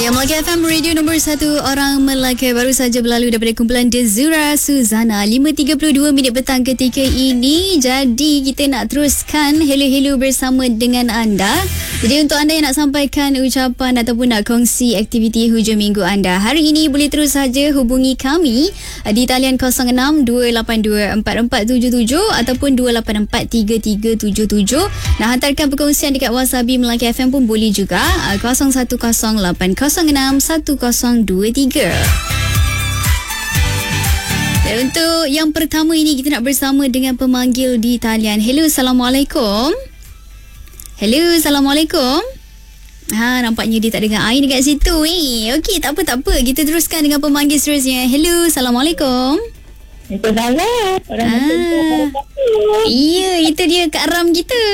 Ya, Melaka FM radio nombor 1 orang Melaka baru saja berlalu daripada kumpulan Dezura Suzana 5.32 minit petang ketika ini. Jadi kita nak teruskan hello-hello bersama dengan anda. Jadi untuk anda yang nak sampaikan ucapan ataupun nak kongsi aktiviti hujung minggu anda hari ini, boleh terus saja hubungi kami di talian 06-282-4477 ataupun 284-3377. Nak hantarkan perkongsian dekat WhatsApp Melaka FM pun boleh juga, 0108 06-1023. Dan untuk yang pertama ini, kita nak bersama dengan pemanggil di talian. Hello, Assalamualaikum. Hello, Assalamualaikum. Nampaknya dia tak dengar air dekat situ. Okey, tak apa. Kita teruskan dengan pemanggil seterusnya. Hello, Assalamualaikum. Waalaikumsalam. Iya, itu dia Kak Ram kita.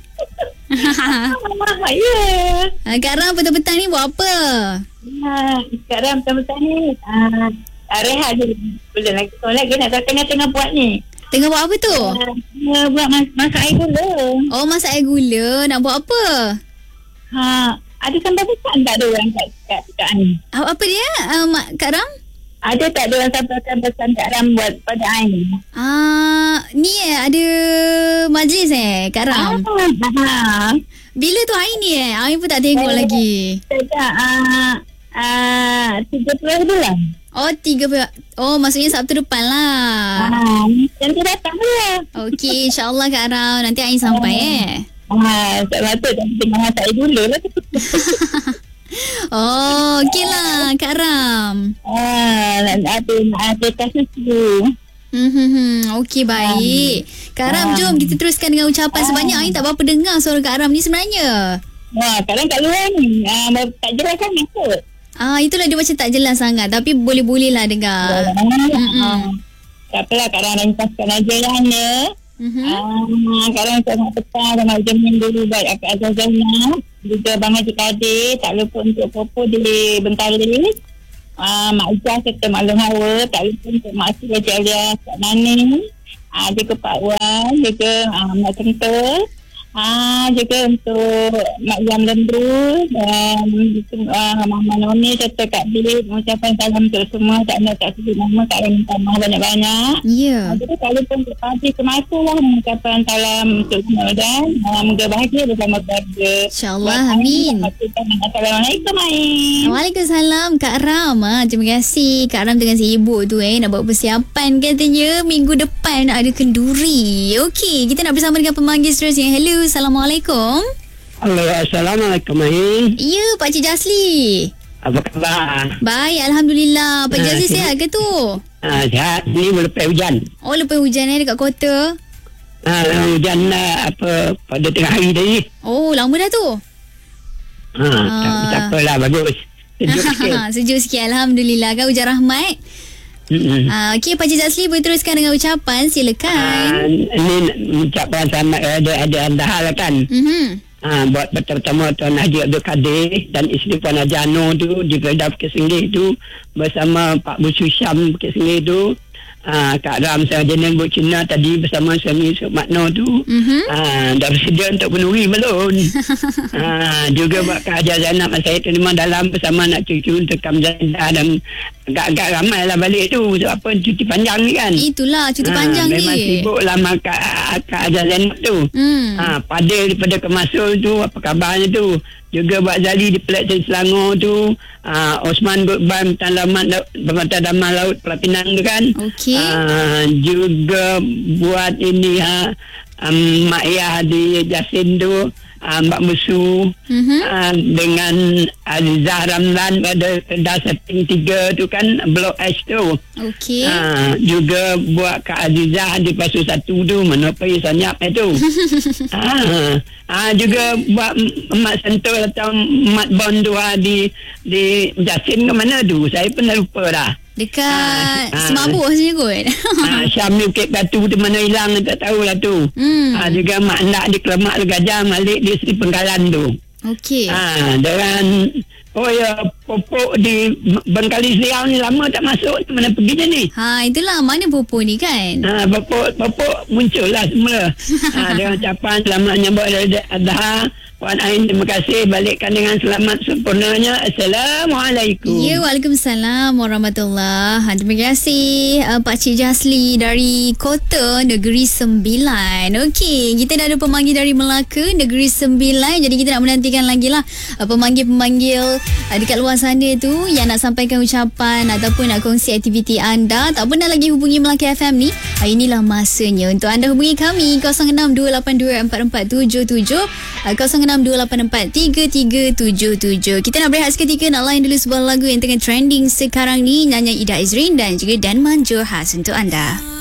Kak Ram, petang-petang ni buat apa? Kak Ram, petang-petang ni rehat je. Boleh lagi solat ke nak tengah-tengah buat ni. Tengah buat apa tu? Buat masak air gula. Oh, masak air gula. Nak buat apa? Ada sambal pesan tak ada orang kat ni? Apa dia, Kak Ram? Ada tak ada orang sampaikan pesan Kak Ram buat pada air? Ni ada majlis Kak Ram. Bila tu air ni Air pun tak tengok lagi. Tak. 30 bulan. Oh, 30. Oh, maksudnya Sabtu depan lah. Nanti datang lah. Okey, insyaAllah Kak Ram. Nanti air sampai tak patut tengah masak air gula lah. Oh, okey lah Kak Ram. Ada kasus tu. Okey, baik. Kak Ram, jom kita teruskan dengan ucapan. Sebanyak Ain tak berapa dengar suara Kak Ram ni sebenarnya. Kadang kat luar ni tak jelas kan ikut. Itulah dia macam tak jelas sangat, tapi boleh-boleh lah dengar. Tak apalah, Kak Ram rancaskan aja lah ya. Kak Ram selamat petang, selamat hujung minggu buat Akak Azhar Zainab, juga Bang Haji Kadir. Tak lupa untuk Popo di Bentali, Mak Ijah serta Mak Long Hawa. Tak lupa untuk Mak Asri Haji Alia Kak Nani, juga Pak Wan, juga Mak Kentul, juga untuk Mak Yam Lendru dan Mama Noni serta Kak Billy. Mengucapkan salam untuk semua. Tak nak tak sebut nama, Kak Ram minta maaf banyak-banyak. Jadi tak lupa untuk Fadil Semasa lah, mengucapkan salam untuk semua dan moga bahagia bersama keluarga. InsyaAllah, amin. Assalamualaikum, Ain. Waalaikumsalam Kak Ram. Terima kasih. Kak Ram tengah sibuk tu nak buat persiapan katanya. Minggu depan ada kenduri. Okey, kita nak bersama dengan pemanggil seterusnya. Hello, Assalamualaikum. Halo, Assalamualaikum, Ain. Ya, Pakcik Jasli. Apa khabar? Baik, Alhamdulillah. Pakcik Jasli sihat ke tu? Sihat. Ni lepas hujan. Oh, lepas hujan dekat kota? Hujan pada tengah hari tadi. Oh, lama dah tu? Tak apalah, bagus. Sejuk sikit. Sejuk sikit, Alhamdulillah. Kan hujan rahmat. Okey, Pakcik Jasli boleh teruskan dengan ucapan. Silakan. Ini ucapan selamat ada Andahal lah kan. Buat pertama Tuan Haji Abdul Kadir dan isteri Puan Haji Anor tu di Kedah Bukit Senggih tu, bersama Pak Busu Syam Bukit Senggih tu. Kak Ram Sarjana Buk Cina tadi bersama suami Sok Makno tu. Dah bersedia untuk penuri belum? Juga buat Kak Haji Zainab saya terima dalam bersama anak cucu untuk Kamzada dan agak-agak ramai lah balik tu. Sebab apa, cuti panjang ni kan. Itulah cuti panjang ni. Memang sibuk lama Kak Haji Zainab tu. Pada daripada Kemasul tu, apa khabarnya tu. Juga buat Zali di Pelat Selangor tu. Osman Gutban Pemantau Damai Laut Pelapinan tu kan. Okey. Juga buat ini Mak Yah di Jasin tu, Mbak Musu, dengan Azizah Ramlan pada Kedah Setting 3 tu kan, Blok S tu. Okey. Juga buat Kak Azizah di Pasu 1 tu, Menopai Sanyap tu. Juga buat Mak Sentul atau Mak Bon tu di Jasin ke mana tu, saya pun dah lupa dah. Dekat Semabuk saja kot. Syamil Bukit Batu tu mana hilang tak tahulah tu. Juga Mak Nak di Kelemak Gajah, Malik di Seri Penggalan tu. Okey. Dan Popok di Bengkali Seriau ni lama tak masuk, mana perginya ni? Itulah, mana Popok ni kan? Popok muncul lah semula. Dengan ucapan selamat menyambut Adha Puan Ain, terima kasih. Balikkan dengan selamat sempurnanya. Assalamualaikum. Ya, Waalaikumsalam warahmatullahi. Terima kasih Pak Cik Jasli dari Kota Negeri Sembilan. Okey, kita dah ada pemanggil dari Melaka Negeri Sembilan. Jadi kita nak menantikan lagi lah pemanggil-pemanggil dekat luar sana tu yang nak sampaikan ucapan ataupun nak kongsi aktiviti anda. Tak pernah lagi hubungi Melaka FM ni. Inilah masanya untuk anda hubungi kami 0628244777 0628433377. Kita nak berehat seketika, nak layan dulu sebuah lagu yang tengah trending sekarang ni, nyanyi Ida Izrin dan juga Danman Johas untuk anda.